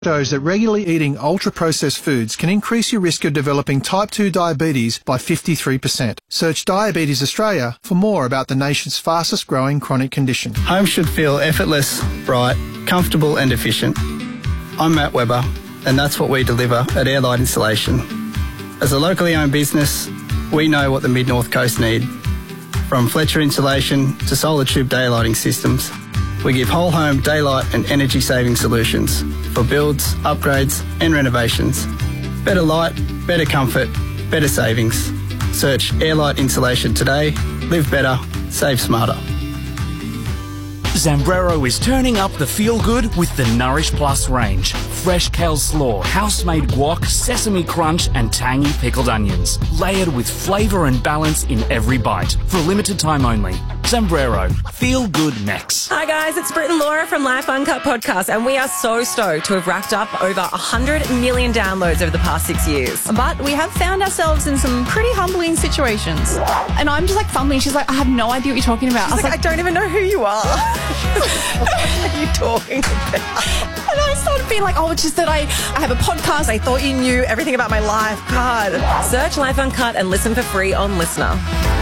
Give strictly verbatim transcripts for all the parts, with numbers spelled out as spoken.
shows that regularly eating ultra-processed foods can increase your risk of developing type two diabetes by fifty-three percent. Search Diabetes Australia for more about the nation's fastest growing chronic condition. Home should feel effortless, bright, comfortable and efficient. I'm Matt Webber, and that's what we deliver at Airlight Installation. As a locally owned business, we know what the Mid-North Coast need. From Fletcher Insulation to solar tube daylighting systems, we give whole home daylight and energy saving solutions for builds, upgrades and renovations. Better light, better comfort, better savings. Search Airlight Insulation today. Live better, save smarter. Zambrero is turning up the feel-good with the Nourish Plus range. Fresh kale slaw, house-made guac, sesame crunch and tangy pickled onions. Layered with flavour and balance in every bite. For a limited time only. Zambrero. Feel good next. Hi guys, it's Britt and Laura from Life Uncut Podcast, and we are so stoked to have racked up over one hundred million downloads over the past six years. But we have found ourselves in some pretty humbling situations. And I'm just like fumbling. She's like, I have no idea what you're talking about. She's I was like, like, I don't even know who you are. What are you talking about? And I started being like, oh, it's just that I, I have a podcast. I thought you knew everything about my life. God. Search Life Uncut and listen for free on Listener.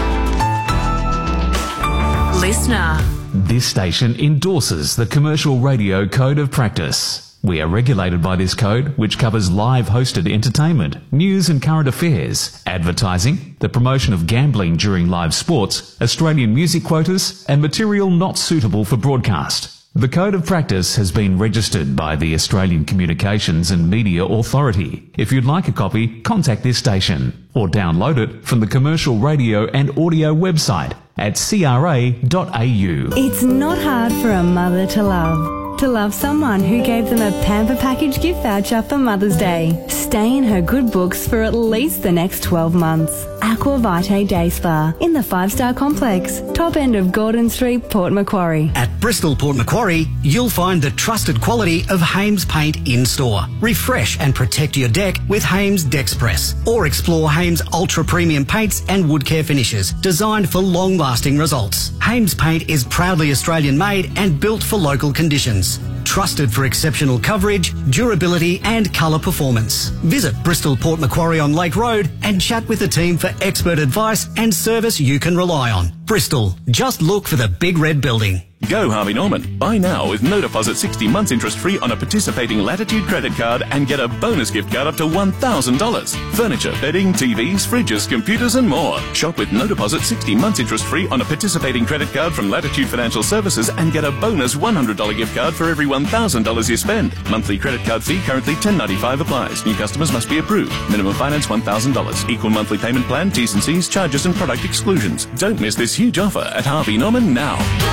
Listener. This station endorses the Commercial Radio Code of Practice. We are regulated by this code, which covers live hosted entertainment, news and current affairs, advertising, the promotion of gambling during live sports, Australian music quotas, and material not suitable for broadcast. The Code of Practice has been registered by the Australian Communications and Media Authority. If you'd like a copy, contact this station or download it from the Commercial Radio and Audio website at c r a dot a u. It's not hard for a mother to love. To love someone who gave them a Pamper Package gift voucher for Mother's Day. Stay in her good books for at least the next twelve months. Aqua Vitae Day Spa in the Five Star Complex, top end of Gordon Street, Port Macquarie. At Bristol Port Macquarie, you'll find the trusted quality of Hames paint in-store. Refresh and protect your deck with Hames Dexpress, or explore Hames Ultra Premium paints and wood care finishes designed for long-lasting results. Hames paint is proudly Australian-made and built for local conditions. Trusted for exceptional coverage, durability and colour performance. Visit Bristol Port Macquarie on Lake Road and chat with the team for expert advice and service you can rely on. Bristol, just look for the big red building. Go Harvey Norman. Buy now with no deposit, sixty months interest free on a participating Latitude credit card and get a bonus gift card up to one thousand dollars. Furniture, bedding, T Vs, fridges, computers and more. Shop with no deposit, sixty months interest free on a participating credit card from Latitude Financial Services and get a bonus one hundred dollars gift card for every one thousand dollars you spend. Monthly credit card fee currently ten dollars and ninety-five cents applies. New customers must be approved. Minimum finance one thousand dollars. Equal monthly payment plan, T's and C's, charges and product exclusions. Don't miss this huge offer at Harvey Norman now.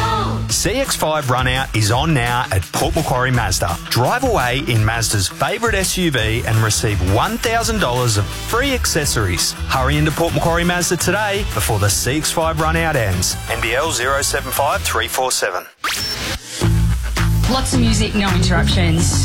C X five Run Out is on now at Port Macquarie Mazda. Drive away in Mazda's favourite S U V and receive one thousand dollars of free accessories. Hurry into Port Macquarie Mazda today before the C X five Run Out ends. N B L zero seven five three four seven. Lots of music, no interruptions.